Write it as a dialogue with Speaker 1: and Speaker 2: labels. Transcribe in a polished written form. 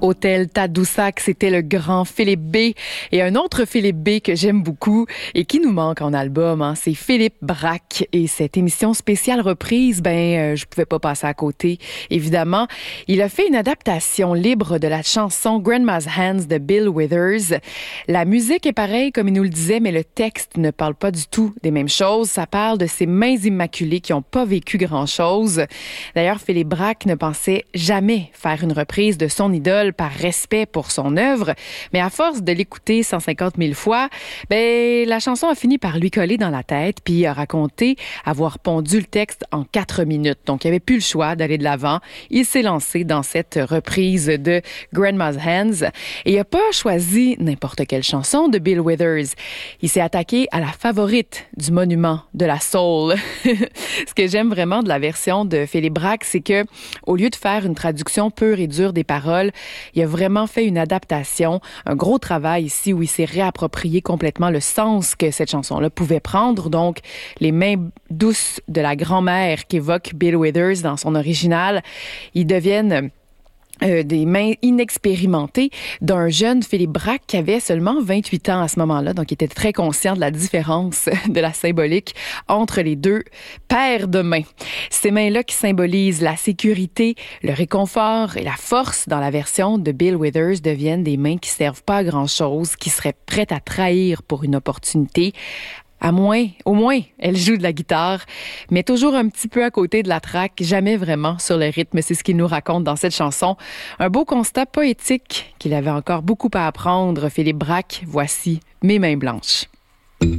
Speaker 1: Hôtel Tadoussac, c'était le grand Philippe B. Et un autre Philippe B que j'aime beaucoup et qui nous manque en album, c'est Philippe Braque. Et cette émission spéciale reprise, je pouvais pas passer à côté, évidemment. Il a fait une adaptation libre de la chanson Grandma's Hands de Bill Withers. La musique est pareille, comme il nous le disait, mais le texte ne parle pas du tout des mêmes choses. Ça parle de ces mains immaculées qui n'ont pas vécu grand-chose. D'ailleurs, Philippe Braque ne pensait jamais faire une reprise de son idole par respect pour son œuvre, mais à force de l'écouter 150 000 fois, la chanson a fini par lui coller dans la tête, puis il a raconté avoir pondu le texte en 4 minutes. Donc, il n'avait plus le choix d'aller de l'avant. Il s'est lancé dans cette reprise de Grandma's Hands et il n'a pas choisi n'importe quelle chanson de Bill Withers. Il s'est attaqué à la favorite du monument de la soul. Ce que j'aime vraiment de la version de Philippe Braque, c'est que au lieu de faire une traduction pure et dure des paroles, il a vraiment fait une adaptation, un gros travail ici où il s'est réapproprié complètement le sens que cette chanson-là pouvait prendre. Donc, les mains douces de la grand-mère qu'évoque Bill Withers dans son original, ils deviennent des mains inexpérimentées d'un jeune Philippe Braque qui avait seulement 28 ans à ce moment-là. Donc, il était très conscient de la différence de la symbolique entre les deux paires de mains. Ces mains-là qui symbolisent la sécurité, le réconfort et la force dans la version de Bill Withers deviennent des mains qui servent pas à grand-chose, qui seraient prêtes à trahir pour une opportunité. Au moins, elle joue de la guitare, mais toujours un petit peu à côté de la track, jamais vraiment sur le rythme. C'est ce qu'il nous raconte dans cette chanson. Un beau constat poétique qu'il avait encore beaucoup à apprendre. Philippe Braque, voici Mes mains blanches.